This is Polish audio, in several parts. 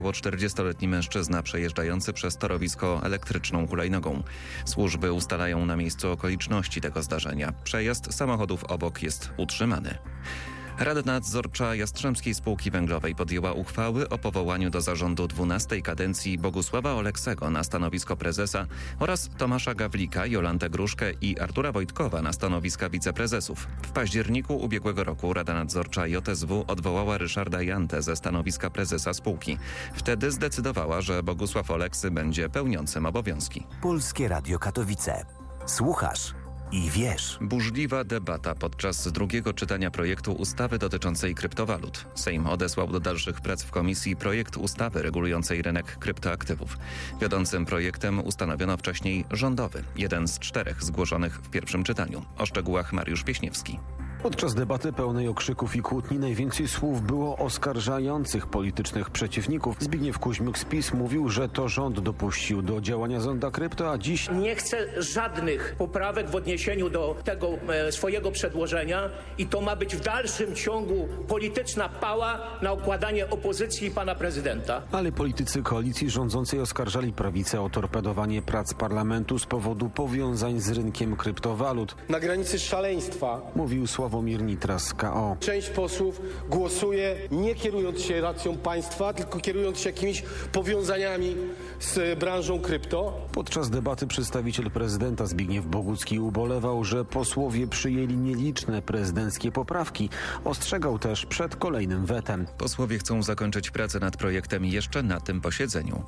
40-letni mężczyzna przejeżdżający przez torowisko elektryczną hulajnogą. Służby ustalają na miejscu okoliczności tego zdarzenia. Przejazd samochodów obok jest utrzymany. Rada Nadzorcza Jastrzębskiej Spółki Węglowej podjęła uchwały o powołaniu do zarządu 12. kadencji Bogusława Oleksego na stanowisko prezesa oraz Tomasza Gawlika, Jolantę Gruszkę i Artura Wojtkowa na stanowiska wiceprezesów. W październiku ubiegłego roku Rada Nadzorcza JSW odwołała Ryszarda Jantę ze stanowiska prezesa spółki. Wtedy zdecydowała, że Bogusław Oleksy będzie pełniącym obowiązki. Polskie Radio Katowice. Słuchasz i wiesz. Burzliwa debata podczas drugiego czytania projektu ustawy dotyczącej kryptowalut. Sejm odesłał do dalszych prac w komisji projekt ustawy regulującej rynek kryptoaktywów. Wiodącym projektem ustanowiono wcześniej rządowy, jeden z 4 zgłoszonych w pierwszym czytaniu. O szczegółach Mariusz Pieśniewski. Podczas debaty pełnej okrzyków i kłótni najwięcej słów było oskarżających politycznych przeciwników. Zbigniew Kuźmiuk z PiS mówił, że to rząd dopuścił do działania zonda krypto, a dziś nie chce żadnych poprawek w odniesieniu do tego swojego przedłożenia i to ma być w dalszym ciągu polityczna pała na okładanie opozycji pana prezydenta. Ale politycy koalicji rządzącej oskarżali prawicę o torpedowanie prac parlamentu z powodu powiązań z rynkiem kryptowalut. Na granicy szaleństwa, mówił Sławomir Nitras z KO. Część posłów głosuje nie kierując się racją państwa, tylko kierując się jakimiś powiązaniami z branżą krypto. Podczas debaty przedstawiciel prezydenta Zbigniew Bogucki ubolewał, że posłowie przyjęli nieliczne prezydenckie poprawki. Ostrzegał też przed kolejnym wetem. Posłowie chcą zakończyć pracę nad projektem jeszcze na tym posiedzeniu.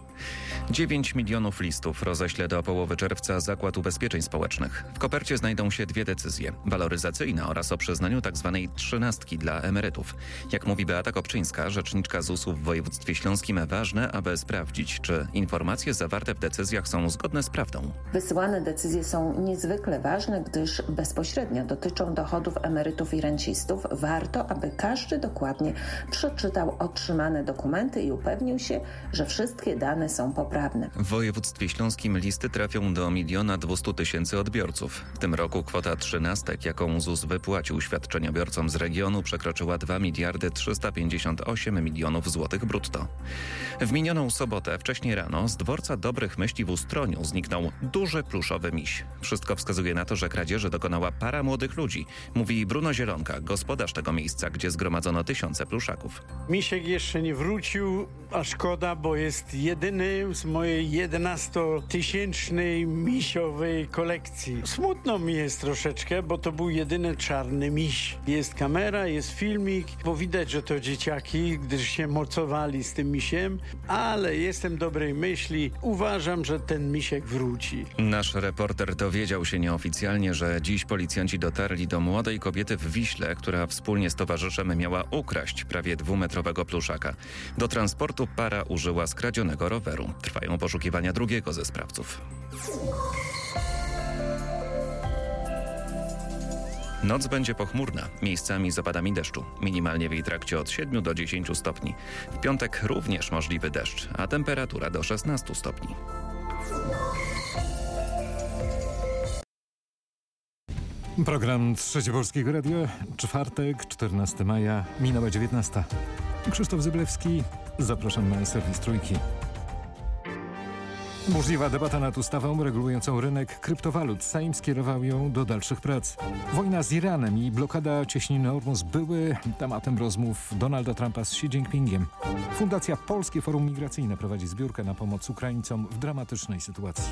9 milionów listów roześle do połowy czerwca Zakład Ubezpieczeń Społecznych. W kopercie znajdą się 2 decyzje. Waloryzacyjna oraz o przyznaniu tzw. trzynastki dla emerytów. Jak mówi Beata Kopczyńska, rzeczniczka ZUS-u w województwie śląskim, ważne, aby sprawdzić, czy informacje zawarte w decyzjach są zgodne z prawdą. Wysyłane decyzje są niezwykle ważne, gdyż bezpośrednio dotyczą dochodów emerytów i rencistów. Warto, aby każdy dokładnie przeczytał otrzymane dokumenty i upewnił się, że wszystkie dane są poprawne. W województwie śląskim listy trafią do 1 200 000 odbiorców. W tym roku kwota trzynastek, jaką ZUS wypłacił świadczeniobiorcom z regionu, przekroczyła 2 358 milionów złotych brutto. W minioną sobotę wcześnie rano z dworca Dobrych Myśli w Ustroniu zniknął duży pluszowy miś. Wszystko wskazuje na to, że kradzieży dokonała para młodych ludzi, mówi Bruno Zielonka, gospodarz tego miejsca, gdzie zgromadzono tysiące pluszaków. Misiek jeszcze nie wrócił, a szkoda, bo jest jedyny z mojej 11-tysięcznej misiowej kolekcji. Smutno mi jest troszeczkę, bo to był jedyny czarny miś. Jest kamera, jest filmik, bo widać, że to dzieciaki, gdyż się mocowali z tym misiem, ale jestem dobrej myśli. Uważam, że ten misiek wróci. Nasz reporter dowiedział się nieoficjalnie, że dziś policjanci dotarli do młodej kobiety w Wiśle, która wspólnie z towarzyszem miała ukraść prawie 2-metrowego pluszaka. Do transportu para użyła skradzionego roweru. Trwają poszukiwania drugiego ze sprawców. Noc będzie pochmurna, miejscami z opadami deszczu. Minimalnie w jej trakcie od 7 do 10 stopni. W piątek również możliwy deszcz, a temperatura do 16 stopni. Program Trzecie Polskiego Radia, czwartek, 14 maja, minęła 19. Krzysztof Zyblewski, zapraszam na serwis Trójki. Burzliwa debata nad ustawą regulującą rynek kryptowalut. Sejm skierował ją do dalszych prac. Wojna z Iranem i blokada cieśniny Ormus były tematem rozmów Donalda Trumpa z Xi Jinpingiem. Fundacja Polskie Forum Migracyjne prowadzi zbiórkę na pomoc Ukraińcom w dramatycznej sytuacji.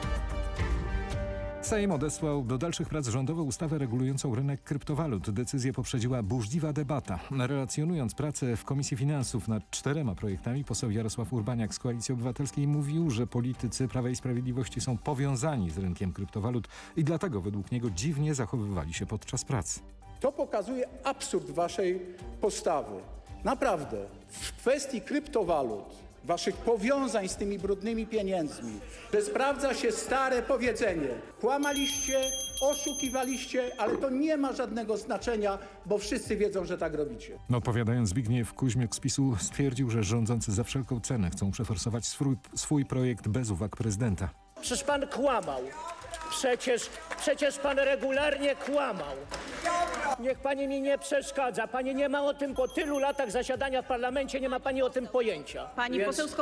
Sejm odesłał do dalszych prac rządową ustawę regulującą rynek kryptowalut. Decyzję poprzedziła burzliwa debata. Relacjonując pracę w Komisji Finansów nad 4 projektami, poseł Jarosław Urbaniak z Koalicji Obywatelskiej mówił, że politycy Prawa i Sprawiedliwości są powiązani z rynkiem kryptowalut i dlatego według niego dziwnie zachowywali się podczas prac. To pokazuje absurd waszej postawy. Naprawdę, w kwestii kryptowalut, waszych powiązań z tymi brudnymi pieniędzmi, że sprawdza się stare powiedzenie. Kłamaliście, oszukiwaliście, ale to nie ma żadnego znaczenia, bo wszyscy wiedzą, że tak robicie. Odpowiadając, Zbigniew Kuźmiuk z PiS-u stwierdził, że rządzący za wszelką cenę chcą przeforsować swój projekt bez uwag prezydenta. Przecież pan kłamał. Przecież pan regularnie kłamał. Niech pani mi nie przeszkadza. Pani nie ma o tym po tylu latach zasiadania w parlamencie, nie ma pani o tym pojęcia. Pani poseł